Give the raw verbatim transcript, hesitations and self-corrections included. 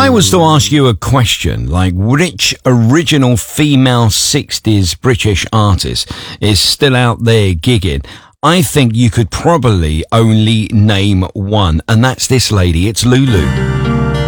I was to ask you a question, like which original female sixties British artist is still out there gigging, I think you could probably only name one, and that's this lady. It's Lulu.